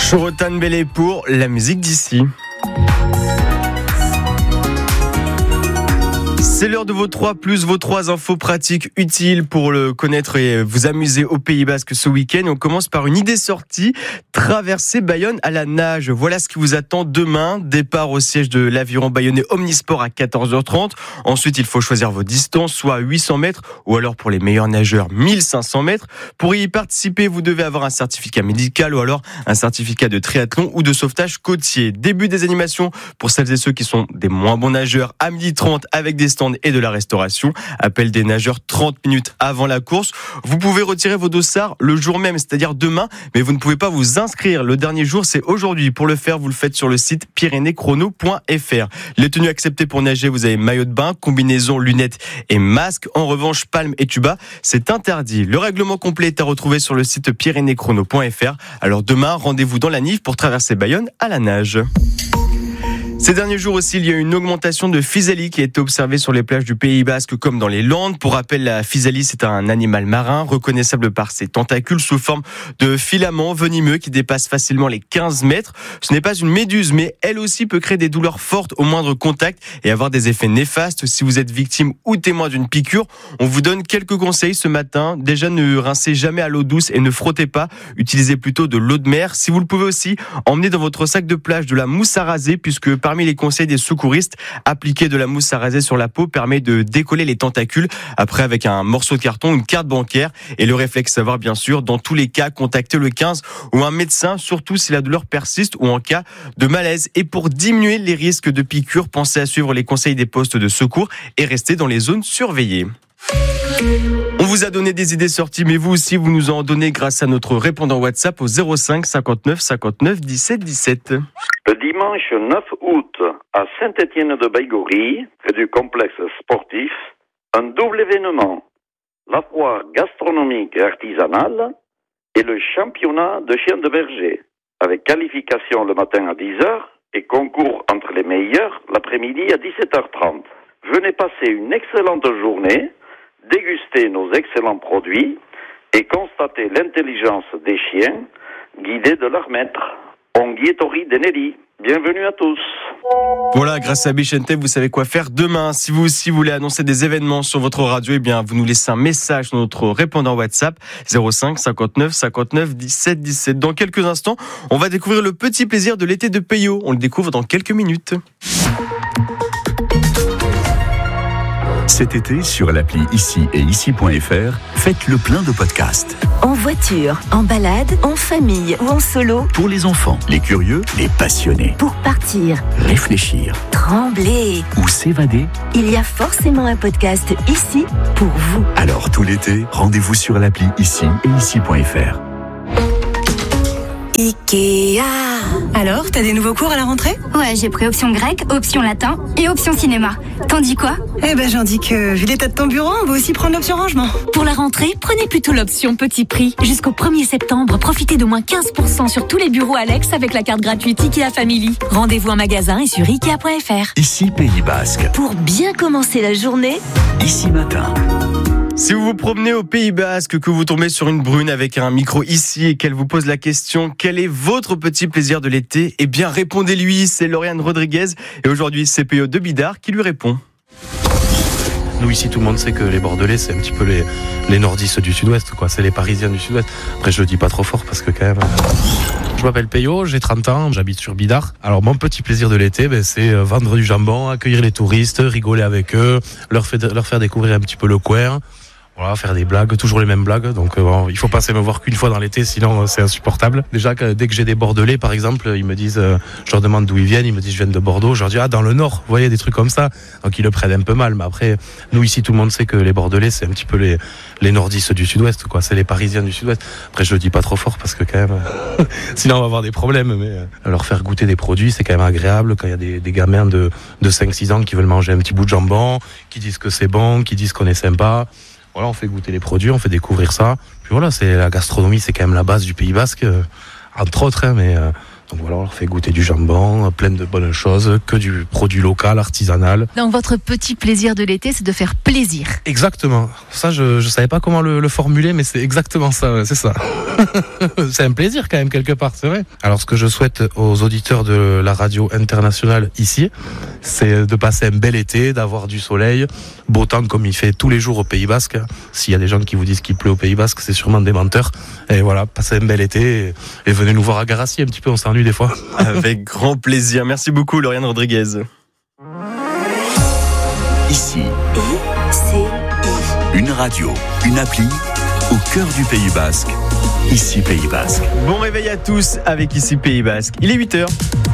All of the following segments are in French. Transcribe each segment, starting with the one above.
Chorotan Bellé pour la musique d'ici. C'est l'heure de vos 3 plus, vos 3 infos pratiques utiles pour le connaître et vous amuser au Pays Basque ce week-end. On commence par une idée sortie, traverser Bayonne à la nage. Voilà ce qui vous attend demain. Départ au siège de l'aviron bayonnais Omnisport à 14h30. Ensuite, il faut choisir vos distances, soit 800 mètres ou alors pour les meilleurs nageurs, 1500 mètres. Pour y participer, vous devez avoir un certificat médical ou alors un certificat de triathlon ou de sauvetage côtier. Début des animations pour celles et ceux qui sont des moins bons nageurs à 12h30 avec des stands et de la restauration. Appel des nageurs 30 minutes avant la course. Vous pouvez retirer vos dossards le jour même, c'est-à-dire demain, mais vous ne pouvez pas vous inscrire. Le dernier jour, c'est aujourd'hui. Pour le faire, vous le faites sur le site pyrénéechrono.fr. Les tenues acceptées pour nager, vous avez maillot de bain, combinaison, lunettes et masque. En revanche, palme et tuba, c'est interdit. Le règlement complet est à retrouver sur le site pyrénéechrono.fr. Alors demain, rendez-vous dans la Nive pour traverser Bayonne à la nage. Ces derniers jours aussi, il y a une augmentation de physalie qui a été observée sur les plages du Pays Basque comme dans les Landes. Pour rappel, la physalie, c'est un animal marin reconnaissable par ses tentacules sous forme de filaments venimeux qui dépassent facilement les 15 mètres. Ce n'est pas une méduse, mais elle aussi peut créer des douleurs fortes au moindre contact et avoir des effets néfastes. Si vous êtes victime ou témoin d'une piqûre, on vous donne quelques conseils ce matin. Déjà, ne rincez jamais à l'eau douce et ne frottez pas. Utilisez plutôt de l'eau de mer. Si vous le pouvez aussi, emmenez dans votre sac de plage de la mousse à raser puisque parmi les conseils des secouristes, appliquer de la mousse à raser sur la peau permet de décoller les tentacules. Après, avec un morceau de carton, une carte bancaire et le réflexe à avoir, bien sûr, dans tous les cas, contactez le 15 ou un médecin, surtout si la douleur persiste ou en cas de malaise. Et pour diminuer les risques de piqûres, pensez à suivre les conseils des postes de secours et rester dans les zones surveillées. On vous a donné des idées sorties, mais vous aussi, vous nous en donnez grâce à notre répondant WhatsApp au 05 59 59 17 17. Le dimanche 9 août, à Saint-Étienne-de-Baïgorry, près du complexe sportif, un double événement. La foire gastronomique et artisanale et le championnat de chiens de berger, avec qualification le matin à 10h et concours entre les meilleurs l'après-midi à 17h30. Venez passer une excellente journée, déguster nos excellents produits et constater l'intelligence des chiens guidés de leur maître. Onghiettori Denelli. Bienvenue à tous. Voilà, grâce à Bichente, vous savez quoi faire demain. Si vous aussi voulez annoncer des événements sur votre radio, eh bien, vous nous laissez un message sur notre répondant WhatsApp 05 59 59 17 17. Dans quelques instants, on va découvrir le petit plaisir de l'été de Peyo. On le découvre dans quelques minutes. Cet été, sur l'appli Ici et Ici.fr, faites le plein de podcasts. En voiture, en balade, en famille ou en solo. Pour les enfants, les curieux, les passionnés. Pour partir, Réfléchir trembler. ou s'évader. Il y a forcément un podcast ici pour vous. Alors tout l'été, rendez-vous sur l'appli Ici et Ici.fr. Ikea. Alors, t'as des nouveaux cours à la rentrée ? Ouais, j'ai pris option grec, option latin et option cinéma. T'en dis quoi ? Eh ben, j'en dis que, vu l'état de ton bureau, on va aussi prendre l'option rangement. Pour la rentrée, prenez plutôt l'option petit prix. Jusqu'au 1er septembre, profitez d'au moins 15% sur tous les bureaux Alex avec la carte gratuite Ikea Family. Rendez-vous en magasin et sur Ikea.fr. Ici Pays Basque. Pour bien commencer la journée, Ici Matin. Si vous vous promenez au Pays Basque, que vous tombez sur une brune avec un micro ici et qu'elle vous pose la question « Quel est votre petit plaisir de l'été ?» Eh bien, répondez-lui, c'est Lauriane Rodriguez. Et aujourd'hui, c'est Peyo de Bidart qui lui répond. Nous ici tout le monde sait que les Bordelais c'est un petit peu les nordistes du sud-ouest quoi, c'est les Parisiens du sud-ouest. Après je le dis pas trop fort parce que quand même... Je m'appelle Peyo, j'ai 30 ans, j'habite sur Bidart. Alors mon petit plaisir de l'été c'est vendre du jambon, accueillir les touristes, rigoler avec eux, leur faire découvrir un petit peu le coin. Voilà, faire des blagues, toujours les mêmes blagues. Donc bon, il faut pas me voir qu'une fois dans l'été, sinon c'est insupportable. Déjà, dès que j'ai des Bordelais, par exemple, ils me disent, je leur demande d'où ils viennent, ils me disent je viens de Bordeaux. Je leur dis dans le Nord, vous voyez, des trucs comme ça. Donc ils le prennent un peu mal. Mais après, nous ici, tout le monde sait que les Bordelais, c'est un petit peu les nordistes du Sud-Ouest, quoi. C'est les Parisiens du Sud-Ouest. Après, je le dis pas trop fort parce que quand même, sinon on va avoir des problèmes. Mais leur faire goûter des produits, c'est quand même agréable. Quand il y a des gamins de 5-6 ans qui veulent manger un petit bout de jambon, qui disent que c'est bon, qui disent qu'on est sympa. Voilà, on fait goûter les produits, on fait découvrir ça. Puis voilà, c'est la gastronomie, c'est quand même la base du Pays Basque, entre autres, mais Donc voilà, on leur fait goûter du jambon, plein de bonnes choses, que du produit local, artisanal. Donc votre petit plaisir de l'été, c'est de faire plaisir. Exactement. Ça, je savais pas comment le formuler, mais c'est exactement ça, c'est ça. C'est un plaisir quand même quelque part, c'est vrai. Alors ce que je souhaite aux auditeurs de la radio internationale ici, c'est de passer un bel été, d'avoir du soleil, beau temps comme il fait tous les jours au Pays Basque. S'il y a des gens qui vous disent qu'il pleut au Pays Basque, c'est sûrement des menteurs. Et voilà, passez un bel été et venez nous voir à Garassi un petit peu, on s'ennuie des fois. Avec grand plaisir. Merci beaucoup, Lauriane Rodriguez. Ici, une radio, une appli au cœur du Pays Basque. Ici Pays Basque. Bon réveil à tous avec Ici Pays Basque. Il est 8h.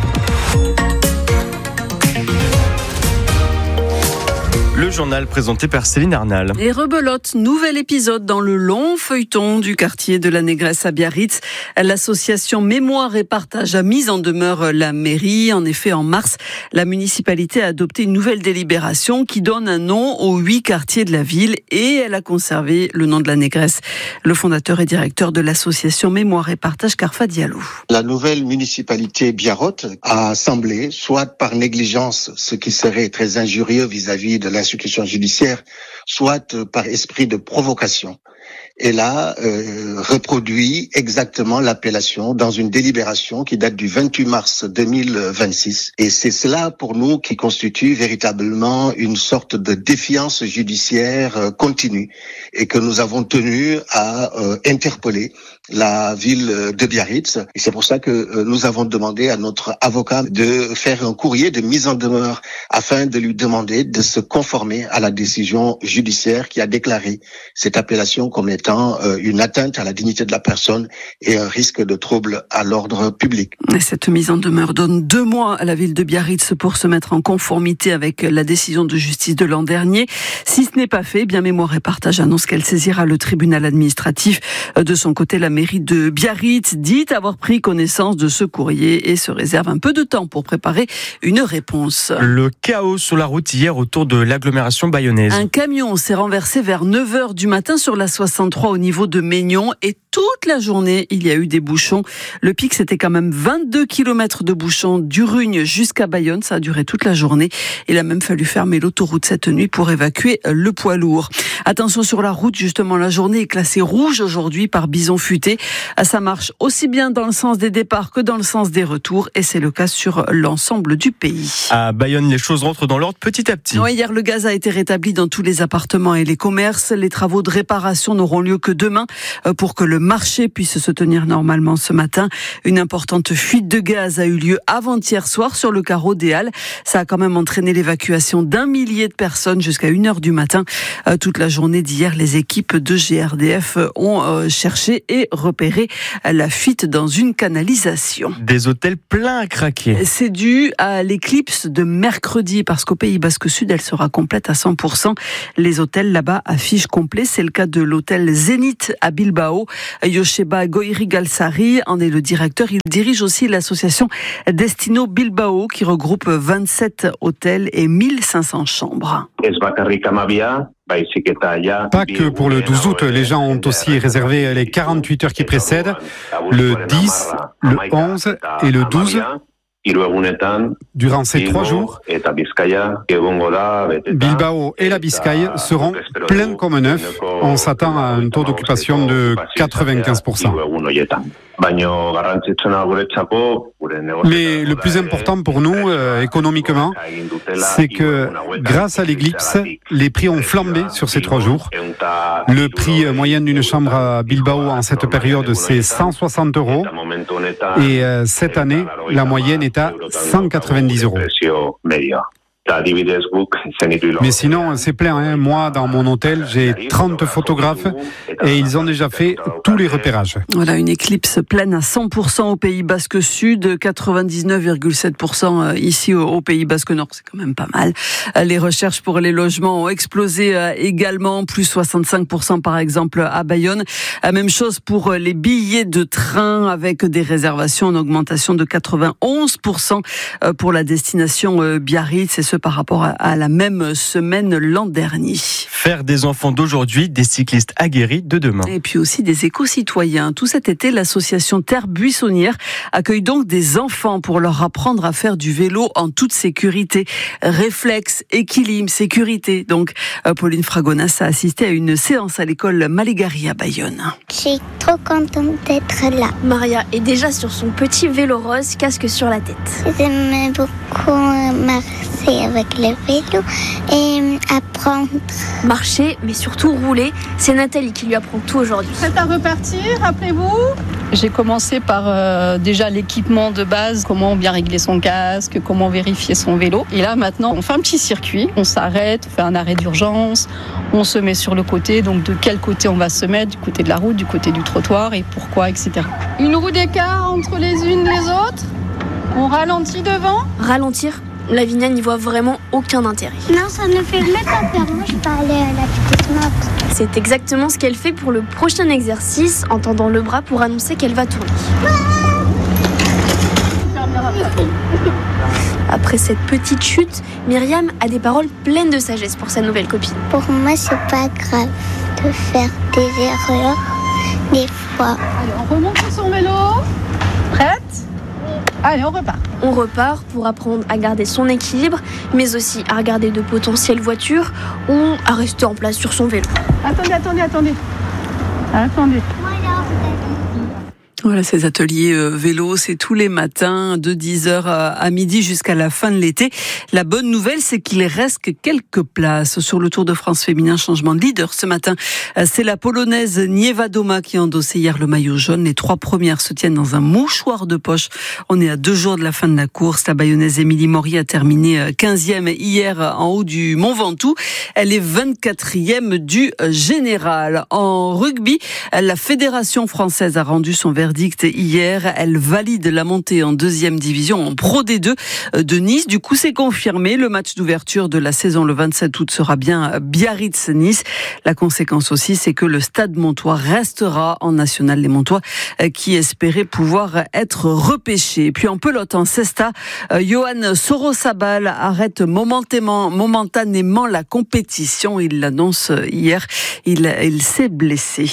Le journal présenté par Céline Arnal. Et rebelote, nouvel épisode dans le long feuilleton du quartier de la Négresse à Biarritz. L'association Mémoire et Partage a mis en demeure la mairie. En effet, en mars, la municipalité a adopté une nouvelle délibération qui donne un nom aux 8 quartiers de la ville et elle a conservé le nom de la Négresse. Le fondateur et directeur de l'association Mémoire et Partage, Karfa Diallo. La nouvelle municipalité Biarrot a semblé, soit par négligence, ce qui serait très injurieux vis-à-vis de l'institution judiciaire, soit par esprit de provocation. Et là, reproduit exactement l'appellation dans une délibération qui date du 28 mars 2026. Et c'est cela, pour nous, qui constitue véritablement une sorte de défiance judiciaire continue et que nous avons tenu à interpeller la ville de Biarritz. Et c'est pour ça que nous avons demandé à notre avocat de faire un courrier de mise en demeure afin de lui demander de se conformer à la décision judiciaire qui a déclaré cette appellation comme étant une atteinte à la dignité de la personne et un risque de trouble à l'ordre public. Et cette mise en demeure donne 2 mois à la ville de Biarritz pour se mettre en conformité avec la décision de justice de l'an dernier. Si ce n'est pas fait, bien Mémoire et Partage annonce qu'elle saisira le tribunal administratif. De son côté, la mairie de Biarritz dit avoir pris connaissance de ce courrier et se réserve un peu de temps pour préparer une réponse. Le chaos sur la route hier autour de l'agglomération bayonnaise. Un camion s'est renversé vers 9h du matin sur la 63 au niveau de Maignan et toute la journée, il y a eu des bouchons. Le pic, c'était quand même 22 km de bouchons d'Urugne jusqu'à Bayonne. Ça a duré toute la journée. Il a même fallu fermer l'autoroute cette nuit pour évacuer le poids lourd. Attention sur la route, justement, la journée est classée rouge aujourd'hui par Bison Futé. Ça marche aussi bien dans le sens des départs que dans le sens des retours et c'est le cas sur l'ensemble du pays. À Bayonne, les choses rentrent dans l'ordre petit à petit. Oui, hier, le gaz a été rétabli dans tous les appartements et les commerces. Les travaux de réparation n'auront lieu que demain pour que le marché puisse se tenir normalement ce matin. Une importante fuite de gaz a eu lieu avant-hier soir sur le carreau des Halles. Ça a quand même entraîné l'évacuation d'1 millier de personnes jusqu'à 1h du matin. Toute la journée d'hier, les équipes de GRDF ont cherché et repéré la fuite dans une canalisation. Des hôtels pleins à craquer. C'est dû à l'éclipse de mercredi parce qu'au Pays Basque Sud, elle sera complète à 100%. Les hôtels là-bas affichent complet. C'est le cas de l'hôtel Zénith à Bilbao. Yosheba Goiri-Galsari en est le directeur. Il dirige aussi l'association Destino Bilbao qui regroupe 27 hôtels et 1500 chambres. Pas que pour le 12 août, les gens ont aussi réservé les 48 heures qui précèdent, le 10, le 11 et le 12. Durant ces 3 jours, Bilbao et la Biscaye seront pleins comme neufs. On s'attend à un taux d'occupation de 95%. Mais le plus important pour nous, économiquement, c'est que grâce à l'éclipse, les prix ont flambé sur ces 3 jours. Le prix moyen d'une chambre à Bilbao en cette période, c'est 160 €. Et cette année, la moyenne est à 190 €. Mais sinon, c'est plein. Hein. Moi, dans mon hôtel, j'ai 30 photographes et ils ont déjà fait tous les repérages. Voilà, une éclipse pleine à 100% au Pays Basque Sud, 99,7% ici au Pays Basque Nord. C'est quand même pas mal. Les recherches pour les logements ont explosé également, plus 65% par exemple à Bayonne. Même chose pour les billets de train avec des réservations en augmentation de 91% pour la destination Biarritz. Et ce par rapport à la même semaine l'an dernier. Faire des enfants d'aujourd'hui des cyclistes aguerris de demain. Et puis aussi des éco-citoyens. Tout cet été, l'association Terre Buissonnière accueille donc des enfants pour leur apprendre à faire du vélo en toute sécurité. Réflexe, équilibre, sécurité. Donc, Pauline Fragonas a assisté à une séance à l'école Malégari à Bayonne. Je suis trop contente d'être là. Maria est déjà sur son petit vélo rose, casque sur la tête. J'aimais beaucoup marcher avec le vélo et apprendre. Marcher, mais surtout rouler, c'est Nathalie qui lui apprend tout aujourd'hui. Prête à repartir, rappelez-vous ? J'ai commencé par déjà l'équipement de base, comment bien régler son casque, comment vérifier son vélo. Et là maintenant, on fait un petit circuit, on s'arrête, on fait un arrêt d'urgence, on se met sur le côté, donc de quel côté on va se mettre, du côté de la route, du côté du trottoir et pourquoi, etc. Une roue d'écart entre les unes et les autres, on ralentit devant. Ralentir ? Lavinia n'y voit vraiment aucun intérêt. Non, ça ne fait même pas peur. Moi, je parlais à la petite moto. C'est exactement ce qu'elle fait pour le prochain exercice, en tendant le bras pour annoncer qu'elle va tourner. Après cette petite chute, Myriam a des paroles pleines de sagesse pour sa nouvelle copine. Pour moi, c'est pas grave de faire des erreurs, des fois. Allez, on remonte sur son vélo. Prête ? Allez, on repart. On repart pour apprendre à garder son équilibre, mais aussi à regarder de potentielles voitures ou à rester en place sur son vélo. Attendez. Voilà, ces ateliers vélo, c'est tous les matins de 10h à midi jusqu'à la fin de l'été. La bonne nouvelle, c'est qu'il reste quelques places sur le Tour de France féminin. Changement de leader ce matin. C'est la Polonaise Niewedoma qui a endossé hier le maillot jaune. Les 3 premières se tiennent dans un mouchoir de poche. On est à 2 jours de la fin de la course. La Bayonnaise Émilie Maury a terminé 15e hier en haut du Mont Ventoux. Elle est 24e du général. En rugby, la Fédération française a rendu son verdict hier. Elle valide la montée en 2e division en Pro D2 de Nice. Du coup, c'est confirmé. Le match d'ouverture de la saison le 27 août sera bien Biarritz-Nice. La conséquence aussi, c'est que le Stade Montois restera en national. Les Montois qui espéraient pouvoir être repêchés. Et puis en pelote, en cesta, Johan Sorosabal arrête momentanément la compétition. Il l'annonce hier. Il s'est blessé.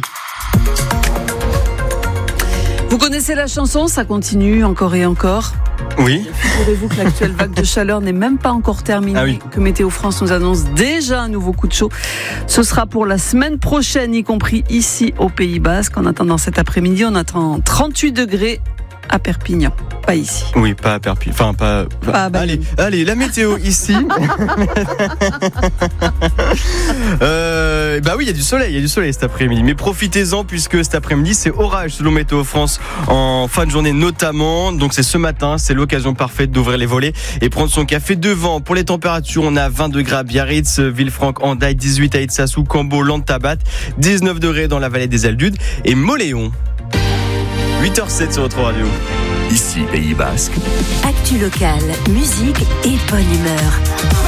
Vous connaissez la chanson, ça continue encore et encore. Oui. Figurez-vous que l'actuelle vague de chaleur n'est même pas encore terminée, que Météo France nous annonce déjà un nouveau coup de chaud. Ce sera pour la semaine prochaine, y compris ici au Pays Basque. En attendant cet après-midi, on attend 38 degrés à Perpignan. Pas ici. Oui, pas à Perpignan. Enfin, pas. Allez, la météo ici. Bah oui, il y a du soleil cet après-midi. Mais profitez-en puisque cet après-midi, c'est orage selon Météo France en fin de journée notamment. Donc c'est ce matin, c'est l'occasion parfaite d'ouvrir les volets et prendre son café devant. Pour les températures, on a 20 degrés à Biarritz, Villefranche, Hendaye, 18 à Itsassou, Cambo, Lantabat, 19 degrés dans la vallée des Aldudes et Moléon. 8h07 sur votre radio. Ici, Pays Basque. Actu locale, musique et bonne humeur.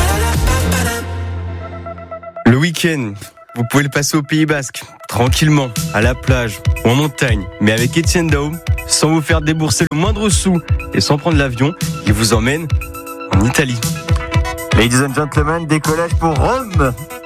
Le week-end, vous pouvez le passer au Pays Basque, tranquillement, à la plage ou en montagne, mais avec Etienne Daum, sans vous faire débourser le moindre sou et sans prendre l'avion, il vous emmène en Italie. Ladies and gentlemen, décollage pour Rome.